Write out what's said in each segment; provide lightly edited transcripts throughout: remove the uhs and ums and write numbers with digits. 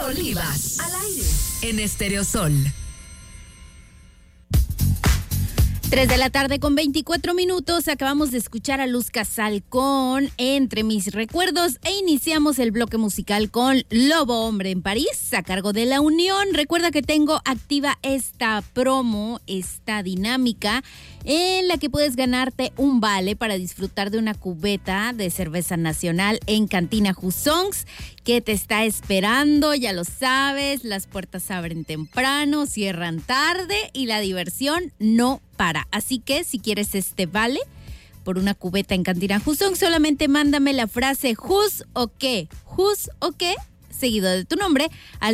Olivas, al aire, en Estéreo Sol. 3:24 p.m. Acabamos de escuchar a Luz Casal con Entre mis recuerdos e iniciamos el bloque musical con Lobo Hombre en París a cargo de La Unión. Recuerda que tengo activa esta promo, esta dinámica en la que puedes ganarte un vale para disfrutar de una cubeta de cerveza nacional en Cantina Jusongs que te está esperando, ya lo sabes, las puertas abren temprano, cierran tarde y la diversión no para. Así que si quieres este vale por una cubeta en Cantina Jusongs, solamente mándame la frase Jus o qué, seguido de tu nombre, al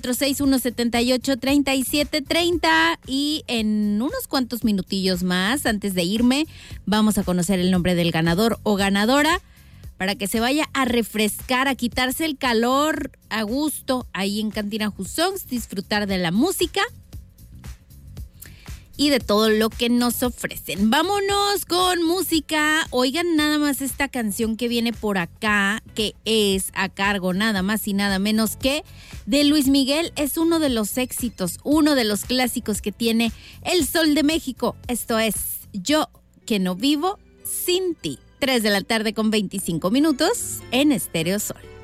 646-178-3730 y en unos cuantos minutillos más, antes de irme, vamos a conocer el nombre del ganador o ganadora para que se vaya a refrescar, a quitarse el calor a gusto ahí en Cantina Jusongs, disfrutar de la música y de todo lo que nos ofrecen. Vámonos con música. Oigan nada más esta canción que viene por acá, que es a cargo nada más y nada menos que de Luis Miguel. Es uno de los éxitos, uno de los clásicos que tiene el Sol de México. Esto es Yo que no vivo sin ti. 3:25 p.m. en Estéreo Sol.